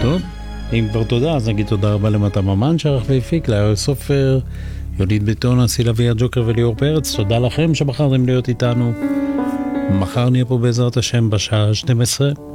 טוב, אם כבר תודה, אז נגיד תודה רבה למטה ממן שערך והפיק, לארי סופר, יונית ביטון, אסי לוי הג'וקר וליאור פרץ. תודה לכם שבחרתם להיות איתנו. מחר נהיה פה בעזרת השם בשעה 12.